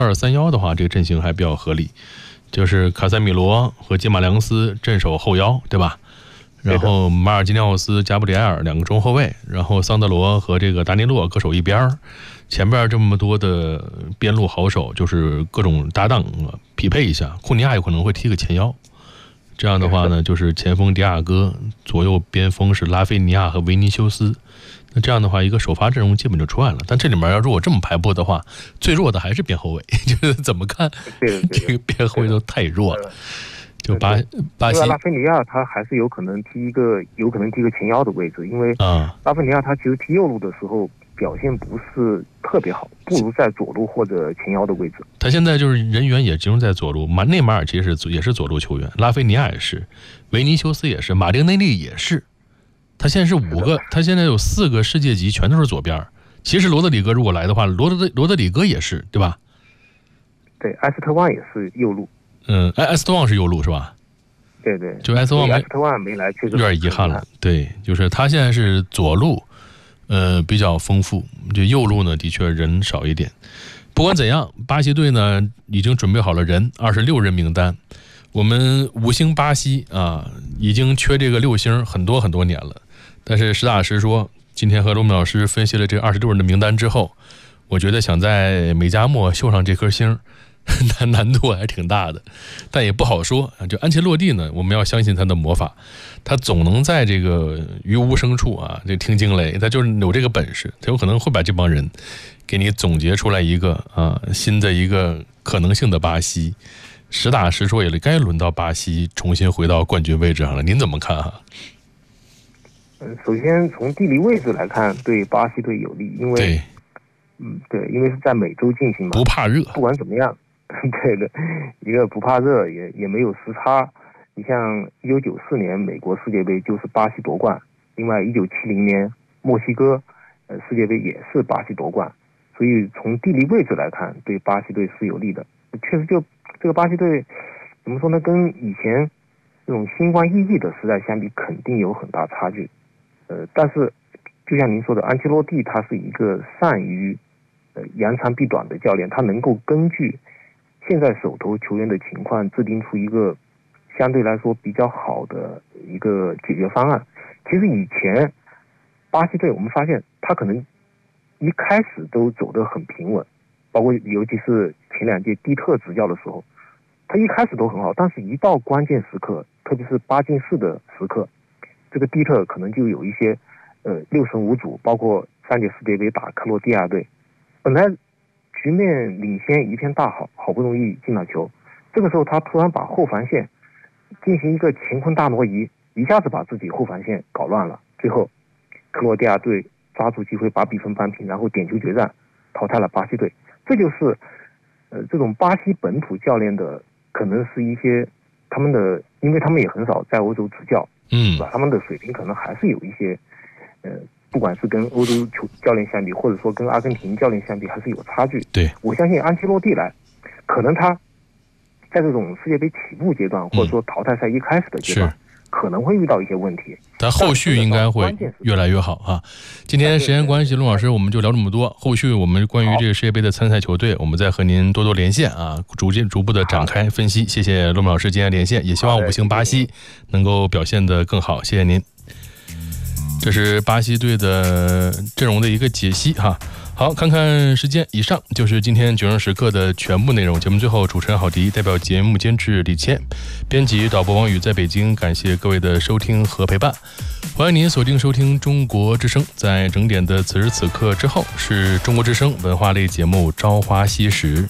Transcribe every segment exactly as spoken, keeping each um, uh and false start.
二三幺的话，这个阵型还比较合理，就是卡塞米罗和金马良斯镇守后腰，对吧？然后马尔基尼奥斯、加布里埃尔两个中后卫，然后桑德罗和这个达尼洛各守一边，前边这么多的边路好手，就是各种搭档匹配一下。库尼亚有可能会踢个前腰，这样的话呢，就是前锋迪亚哥，左右边锋是拉菲尼亚和维尼修斯。那这样的话，一个首发阵容基本就出来了。但这里面要如果这么排布的话，最弱的还是边后卫，就是怎么看这个边后卫都太弱了。就巴巴西拉菲尼亚他还是有可能踢一个有可能踢个前腰的位置，因为啊， 拉菲尼亚他其实踢右路的时候表现不是特别好，不如在左路或者前腰的位置。 他现在就是人员也集中在左路，马内马尔其实是也是左路球员，拉菲尼亚也是，维尼修斯也是，马丁内利也是。他现在是五个，他现在有四个世界级全都是左边。其实罗德里戈如果来的话，罗德罗德里戈也是，对吧？ 对，埃斯特万也是右路。 嗯，埃埃斯特旺是右路是吧？ 对对， 就埃斯特旺没， 埃斯特万没来，确实有点遗憾了。对，就是他现在是左路，呃，比较丰富，就右路呢的确人少一点。不管怎样，巴西队呢已经准备好了人，二十六人名单。我们五星巴西啊，已经缺这个六星很多很多年了。但是实打实说，今天和罗明老师分析了这二十六人的名单之后，我觉得想在美加墨绣上这颗星难难度还挺大的，但也不好说。就安切洛蒂呢，我们要相信他的魔法，他总能在这个于无声处啊，这听惊雷，他就是有这个本事，他有可能会把这帮人给你总结出来一个啊新的一个可能性的巴西。实打实说，也该轮到巴西重新回到冠军位置上了。您怎么看啊？ 嗯，首先从地理位置来看，对巴西队有利，因为对， 嗯，对，因为是在美洲进行嘛， 不怕热。 不管怎么样，对的，一个不怕热，也也没有时差。你像一九九四年美国世界杯就是巴西夺冠，另外一九七零年墨西哥呃世界杯也是巴西夺冠，所以从地理位置来看，对巴西队是有利的。确实就，就这个巴西队怎么说呢？跟以前这种新冠疫疫的时代相比，肯定有很大差距。呃，但是就像您说的，安切洛蒂他是一个善于呃扬长避短的教练，他能够根据现在手头球员的情况，制定出一个相对来说比较好的一个解决方案。其实以前巴西队我们发现他可能一开始都走得很平稳，包括尤其是前两届蒂特执教的时候，他一开始都很好，但是一到关键时刻，特别是八进四的时刻，这个蒂特可能就有一些呃六神无主，包括上届世界杯打克罗地亚队，本来局面领先一片大好，好不容易进了球，这个时候他突然把后防线进行一个乾坤大挪移，一下子把自己后防线搞乱了，最后克罗地亚队抓住机会把比分扳平，然后点球决战淘汰了巴西队。这就是呃这种巴西本土教练的可能是一些他们的，因为他们也很少在欧洲执教， 嗯， 他们的水平可能还是有一些呃不管是跟欧洲球教练相比，或者说跟阿根廷教练相比，还是有差距。 对， 我相信安切洛蒂来，可能他在这种世界杯起步阶段，或者说淘汰赛一开始的阶段，可能会遇到一些问题， 但后续应该会越来越好哈。今天时间关系，陆老师我们就聊这么多。后续我们关于这个世界杯的参赛球队，我们再和您多多连线啊，逐渐逐步的展开分析。谢谢陆老师今天连线，也希望五星巴西能够表现得更好。谢谢您。这是巴西队的阵容的一个解析哈。好，看看时间，以上就是今天九声时刻的全部内容。节目最后，主持人郝迪代表节目监制李谦，编辑导播王宇在北京，感谢各位的收听和陪伴。欢迎您锁定收听中国之声，在整点的此时此刻之后，是中国之声文化类节目《朝花夕拾》。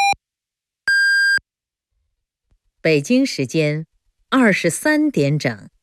北京时间二十三点整。